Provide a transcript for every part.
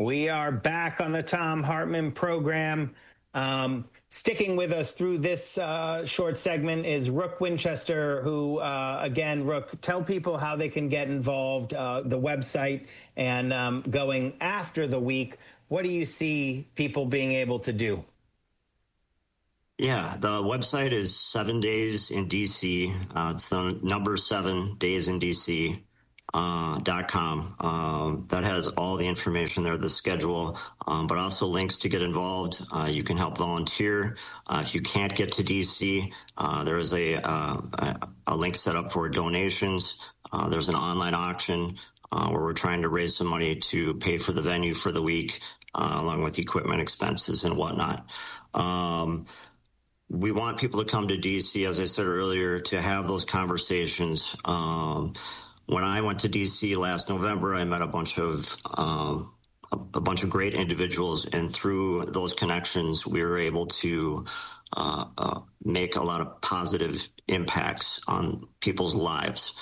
We are back on the Thom Hartmann program. Sticking with us through this short segment is Rook Winchester, who, again, Rook, tell people how they can get involved, the website, and going after the week. What do you see people being able to do? Yeah, the website is 7 Days in DC. It's the number 7 Days in DC. .com. That has all the information there, the schedule, but also links to get involved. You can help volunteer. If you can't get to DC, there is a link set up for donations. There's an online auction where we're trying to raise some money to pay for the venue for the week, along with equipment expenses and whatnot. We want people to come to DC, as I said earlier, to have those conversations. When I went to DC last November, I met a bunch of great individuals, and through those connections, we were able to make a lot of positive impacts on people's lives.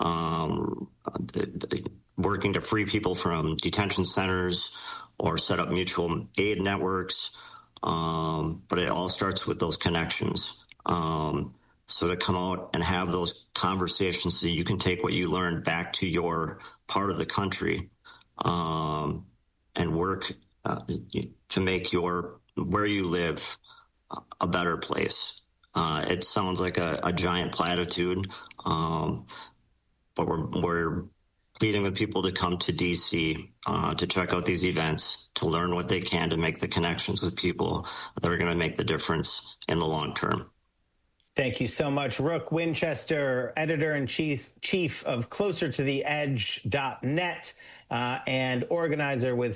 Working to free people from detention centers or set up mutual aid networks, but it all starts with those connections. So to come out and have those conversations so you can take what you learned back to your part of the country, and work to make where you live a better place. It sounds like a giant platitude, but we're pleading with people to come to DC, to check out these events, to learn what they can, to make the connections with people that are going to make the difference in the long term. Thank you so much. Rook Winchester, editor-in-chief of CloserToTheEdge.net, and organizer with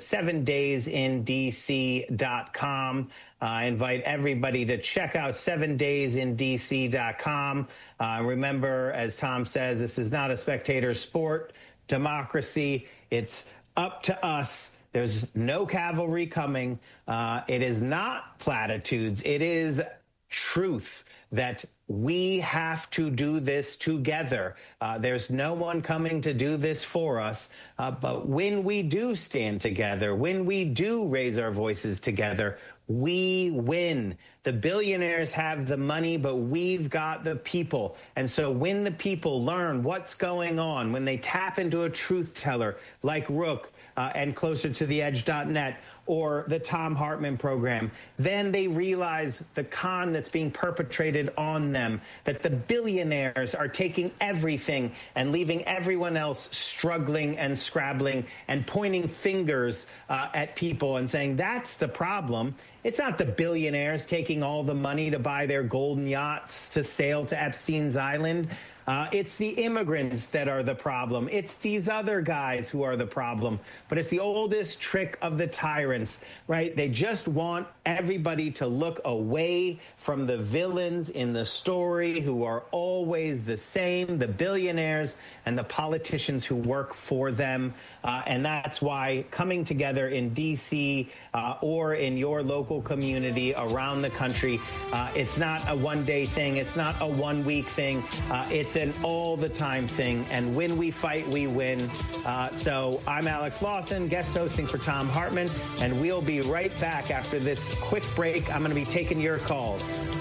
7daysindc.com. I invite everybody to check out 7daysindc.com. Remember, as Tom says, this is not a spectator sport. Democracy, it's up to us. There's no cavalry coming. It is not platitudes. It is truth that we have to do this together. There's no one coming to do this for us. But when we do stand together, when we do raise our voices together, we win. The billionaires have the money, but we've got the people. And so when the people learn what's going on, when they tap into a truth teller like Rook and CloserToTheEdge.net, or the Thom Hartmann program, then they realize the con that's being perpetrated on them, that the billionaires are taking everything and leaving everyone else struggling and scrabbling and pointing fingers at people and saying, that's the problem. It's not the billionaires taking all the money to buy their golden yachts to sail to Epstein's Island. It's the immigrants that are the problem. It's these other guys who are the problem. But it's the oldest trick of the tyrants, right? They just want everybody to look away from the villains in the story who are always the same, the billionaires and the politicians who work for them. And that's why coming together in D.C. Or in your local community around the country, it's not a one-day thing. It's not a one-week thing. It's an all-the-time thing. And when we fight, we win. So I'm Alex Lawson, guest hosting for Thom Hartmann, and we'll be right back after this quick break. I'm going to be taking your calls.